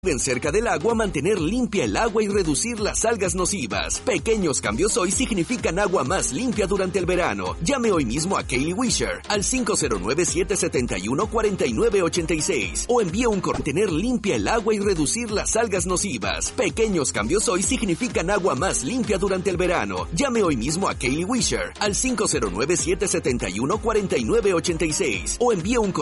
Viven cerca del agua, mantener limpia el agua y reducir las algas nocivas. Pequeños cambios hoy significan agua más limpia durante el verano. Llame hoy mismo a Kaylee Wisher al 509-771-4986 o envíe un tener limpia el agua y reducir las algas nocivas. Pequeños cambios hoy significan agua más limpia durante el verano. Llame hoy mismo a Kaylee Wisher al 509-771-4986 o envíe un